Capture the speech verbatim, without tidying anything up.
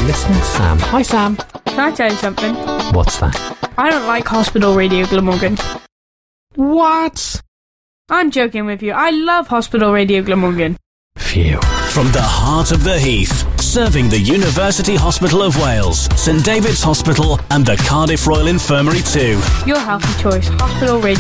listening to Sam. Hi, Sam. Can I tell you something? What's that? I don't like Hospital Radio Glamorgan. What? I'm joking with you. I love Hospital Radio Glamorgan. Phew. From the heart of the Heath, serving the University Hospital of Wales, St David's Hospital and the Cardiff Royal Infirmary too. Your healthy choice, Hospital Radio